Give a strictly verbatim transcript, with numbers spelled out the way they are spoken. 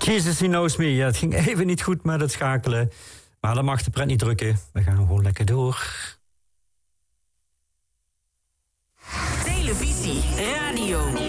Jesus, he knows me. Ja, het ging even niet goed met het schakelen. Maar dat mag de pret niet drukken. We gaan gewoon lekker door. Televisie, radio,